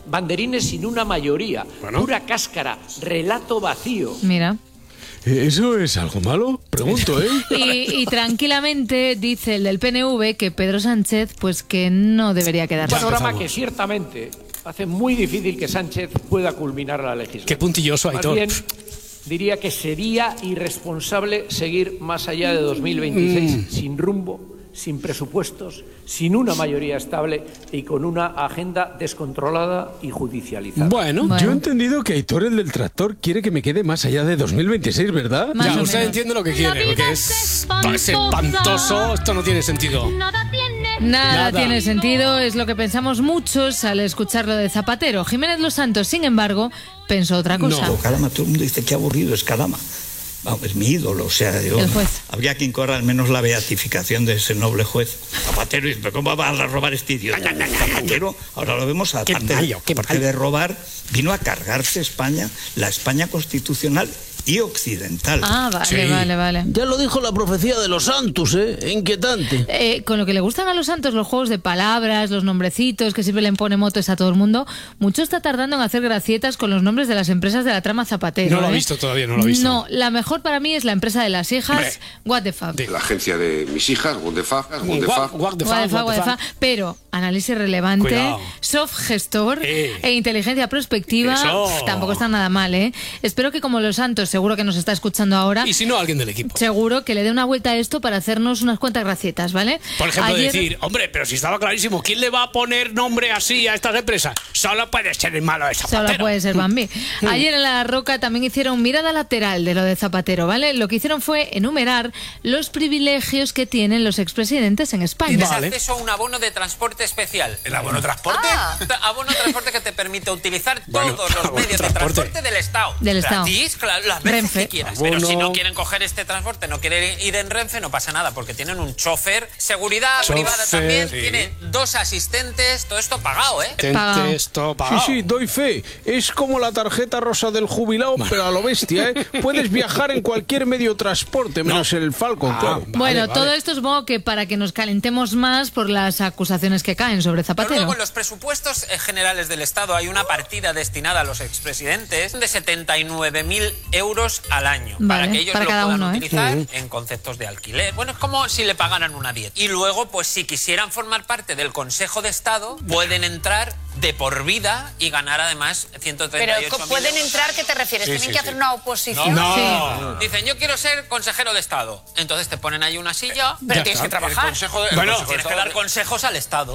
banderines sin una mayoría, pura cáscara, relato vacío. Mira. ¿Eso es algo malo? Pregunto, ¿eh? Y tranquilamente dice el del PNV que Pedro Sánchez, pues que no debería quedarse. Un panorama que ciertamente hace muy difícil que Sánchez pueda culminar la legislatura. Qué puntilloso, Aitor. Más bien, diría que sería irresponsable seguir más allá de 2026 sin rumbo, sin presupuestos, sin una mayoría estable y con una agenda descontrolada y judicializada. Bueno, yo he entendido que Aitor, el del tractor, quiere que me quede más allá de 2026, ¿verdad? Ya, usted entiende lo que quiere, porque es espantoso, esto no tiene sentido. Nada tiene sentido, es lo que pensamos muchos al escucharlo de Zapatero. Jiménez Los Santos, sin embargo, pensó otra cosa. No, Kadama, todo el mundo dice que aburrido es Kadama. Vamos, es mi ídolo, o sea, yo, el juez. Habría quien corra al menos la beatificación de ese noble juez. Zapatero, ¿cómo va a robar este idiota? Zapatero, ahora lo vemos, aparte de robar, vino a cargarse España, la España constitucional y occidental. Ah, vale. Ya lo dijo la profecía de los santos, inquietante. Con lo que le gustan a los santos los juegos de palabras, los nombrecitos, que siempre le pone motes a todo el mundo, mucho está tardando en hacer gracietas con los nombres de las empresas de la trama Zapatero. No lo he visto todavía, no lo he visto. No, la mejor para mí es la empresa de las hijas, What the fuck. La agencia de mis hijas, What the fuck. What the fuck. Pero análisis relevante, Cuidado. soft gestor e inteligencia prospectiva, tampoco está nada mal, ¿eh? Espero que como los santos, seguro que nos está escuchando ahora. Y si no, alguien del equipo. Seguro que le dé una vuelta a esto para hacernos unas cuantas gracietas, ¿vale? Por ejemplo, decir, hombre, pero si estaba clarísimo, ¿quién le va a poner nombre así a estas empresas? Solo puede ser el malo de Zapatero. Solo puede ser Bambi. Ayer en La Roca también hicieron mirada lateral de lo de Zapatero, ¿vale? Lo que hicieron fue enumerar los privilegios que tienen los expresidentes en España. Tienes acceso a un abono de transporte especial. ¿El abono de transporte? Abono de transporte que te permite utilizar todos los medios de transporte del Estado. Del Estado. Gratis, claro, las veces Renfe. que quieras. Pero si no quieren coger este transporte, no quieren ir en Renfe, no pasa nada, porque tienen un chofer, seguridad privada también, tienen 2 asistentes, todo esto pagado, ¿eh? Todo pagado. Sí, doy fe. Es como la tarjeta rosa del jubilado, pero a lo bestia, ¿eh? Puedes viajar en cualquier medio de transporte, menos el Falcon, claro. Bueno, todo esto supongo que para que nos calentemos más por las acusaciones que caen sobre Zapatero. Pero luego en los presupuestos generales del Estado hay una partida destinada a los expresidentes de 79.000 euros al año, para que ellos lo puedan utilizar en conceptos de alquiler. Bueno, es como si le pagaran una dieta. Y luego, pues si quisieran formar parte del Consejo de Estado, pueden entrar de por vida y ganar además 138.000 Pero ¿pueden entrar? ¿Qué te refieres? ¿Tienen que hacer una oposición? No. Dicen, yo quiero ser consejero de Estado. Entonces te ponen ahí una silla, pero tienes que trabajar. Tienes que dar consejos al Estado.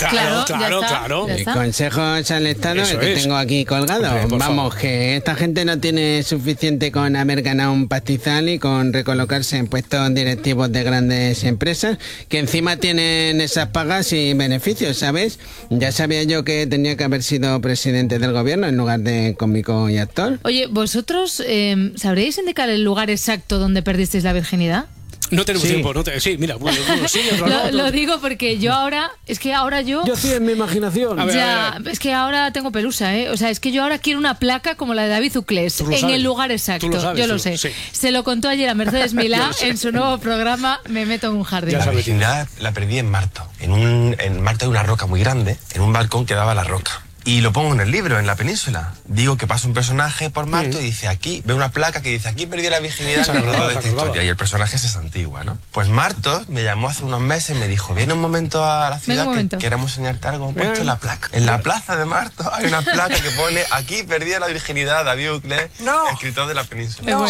Claro. Consejos al Estado que tengo aquí colgado. Vamos, que esta gente no tiene suficiente con haber ganado un pastizal y con recolocarse en puestos directivos de grandes empresas, que encima tienen esas pagas y beneficios, ¿sabes? Ya sabía yo que tenía que haber sido presidente del gobierno en lugar de cómico y actor. Oye, ¿vosotros sabréis indicar el lugar exacto donde perdisteis la virginidad? No tenemos tiempo, sí, mira, lo digo porque yo ahora, yo sí, en mi imaginación. A ver. Es que ahora tengo pelusa, ¿eh? O sea, es que yo ahora quiero una placa como la de David Uclés, en el lugar exacto. Yo lo sé. Sí. Se lo contó ayer a Mercedes Milá en su nuevo programa Me meto en un jardín. La virginidad la perdí en Marto. En Marto hay una roca muy grande, en un balcón que daba a la roca. Y lo pongo en el libro, en la península. Digo que pasa un personaje por Marto y dice aquí, ve una placa que dice aquí perdió la virginidad a lo largo de esta historia. Y el personaje es antigua, ¿no? Pues Marto me llamó hace unos meses y me dijo, viene un momento a la ciudad que queremos enseñarte algo. Hemos puesto la placa. En la plaza de Marto hay una placa que pone aquí perdió la virginidad David Uclés, escritor de la península.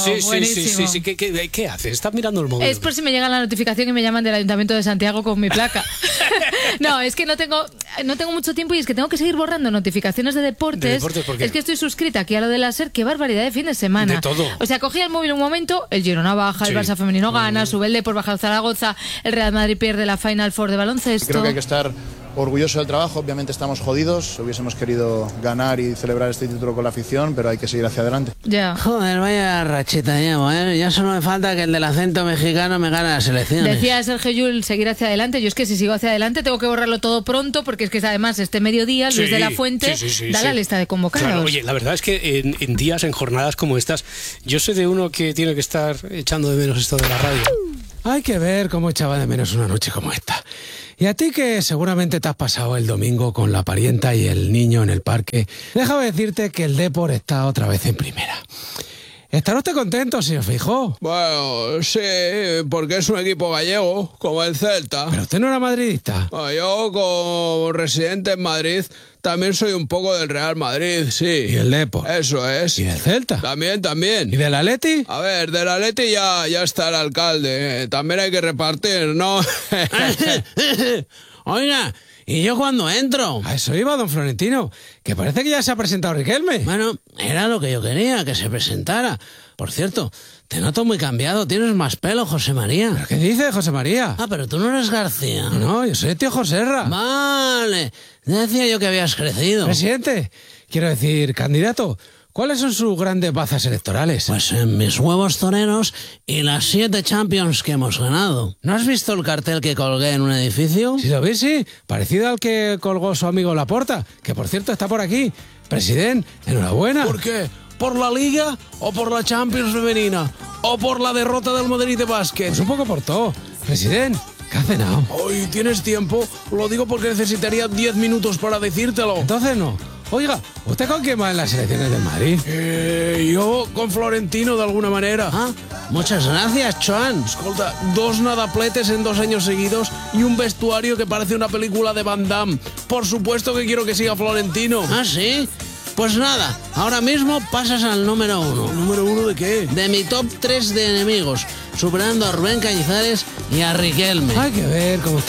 Sí. ¿Qué haces? ¿Estás mirando el móvil? Es por si me llega la notificación y me llaman del Ayuntamiento de Santiago con mi placa. No, es que no tengo mucho tiempo y es que tengo que seguir borrando notificaciones de deportes. ¿Por qué? Es que estoy suscrita aquí a lo de la SER. Qué barbaridad de fin de semana. De todo. O sea, cogí el móvil un momento, el Girona baja, el Barça femenino gana, sube el Depor, baja el Zaragoza, el Real Madrid pierde la Final Four de baloncesto. Creo que hay que estar orgulloso del trabajo, obviamente estamos jodidos, hubiésemos querido ganar y celebrar este título con la afición, pero hay que seguir hacia adelante. Ya. Joder, vaya rachita llevo, ¿eh? Ya solo me falta que el del acento mexicano me gane las elecciones. Decía Sergio Llull seguir hacia adelante. Yo es que si sigo hacia adelante tengo que borrarlo todo pronto, porque es que además este mediodía Luis de la Fuente da la lista de convocados. Claro, oye, la verdad es que en días, en jornadas como estas, yo soy de uno que tiene que estar echando de menos esto de la radio. Hay que ver cómo echaba de menos una noche como esta. Y a ti que seguramente te has pasado el domingo con la parienta y el niño en el parque, déjame decirte que el Depor está otra vez en primera. ¿Estará usted contento, señor Feijóo? Bueno, sí, porque es un equipo gallego, como el Celta. ¿Pero usted no era madridista? Bueno, yo, como residente en Madrid, también soy un poco del Real Madrid, sí. ¿Y el Depor? Eso es. ¿Y del Celta? También. ¿Y del Atleti? A ver, del Atleti ya está el alcalde. También hay que repartir, ¿no? Oiga, ¿y yo cuándo entro? A eso iba, don Florentino, que parece que ya se ha presentado Riquelme. Bueno, era lo que yo quería, que se presentara. Por cierto, te noto muy cambiado, tienes más pelo, José María. ¿Pero qué dice, José María? Ah, pero tú no eres García. No, yo soy el tío Joserra. Vale, decía yo que habías crecido. Presidente, quiero decir, candidato, ¿cuáles son sus grandes bazas electorales? Pues mis huevos toreros y las 7 Champions que hemos ganado. ¿No has visto el cartel que colgué en un edificio? Sí, lo vi, sí. Parecido al que colgó su amigo Laporta, que por cierto está por aquí. Presidente, enhorabuena. ¿Por qué? ¿Por la Liga o por la Champions femenina? ¿O por la derrota del Madrid de básquet? Pues un poco por todo. Presidente, ¿qué ha cenado? Hoy ¿tienes tiempo? Lo digo porque necesitaría 10 minutos para decírtelo. Entonces no. Oiga, ¿usted con quién va en las elecciones del Madrid? Yo con Florentino, de alguna manera. Ah, muchas gracias, Joan. Escolta, 2 nadapletes en 2 años seguidos y un vestuario que parece una película de Van Damme. Por supuesto que quiero que siga Florentino. ¿Ah, sí? Pues nada, ahora mismo pasas al número 1. ¿Número 1 de qué? De mi top 3 de enemigos, superando a Rubén Cañizares y a Riquelme. Hay que ver cómo está